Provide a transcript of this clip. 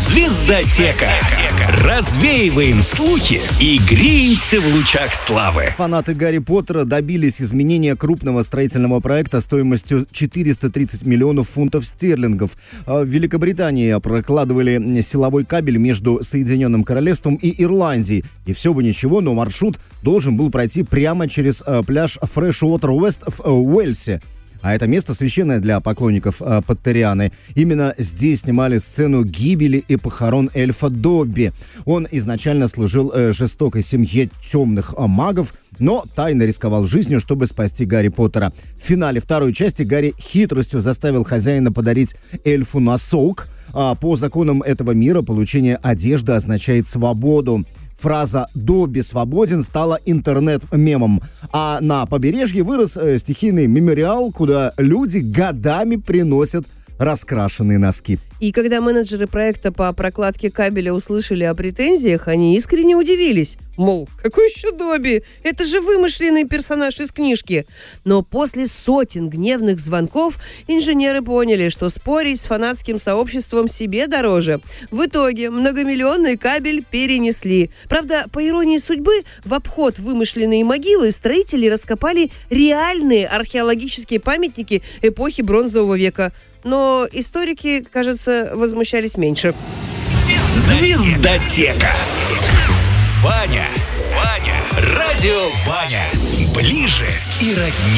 Звездотека. Развеиваем слухи и греемся в лучах славы. Фанаты Гарри Поттера добились изменения крупного строительного проекта стоимостью 430 миллионов фунтов стерлингов. В Великобритании прокладывали силовой кабель между Соединенным Королевством и Ирландией. И все бы ничего, но маршрут должен был пройти прямо через пляж Фреш-Уотер Уэст в Уэльсе. А это место священное для поклонников Поттерианы. Именно здесь снимали сцену гибели и похорон эльфа Добби. Он изначально служил жестокой семье темных магов, но тайно рисковал жизнью, чтобы спасти Гарри Поттера. В финале второй части Гарри хитростью заставил хозяина подарить эльфу носок. А по законам этого мира получение одежды означает свободу. Фраза «Добби свободен» стала интернет-мемом. А на побережье вырос стихийный мемориал, куда люди годами приносят раскрашенные носки. И когда менеджеры проекта по прокладке кабеля услышали о претензиях, они искренне удивились. Мол, какой еще Добби? Это же вымышленный персонаж из книжки. Но после сотен гневных звонков инженеры поняли, что спорить с фанатским сообществом себе дороже. В итоге многомиллионный кабель перенесли. Правда, по иронии судьбы, в обход вымышленной могилы строители раскопали реальные археологические памятники эпохи Бронзового века. Но историки, кажется, возмущались меньше. Звездотека. Ваня, радио Ваня. Ближе и роднее.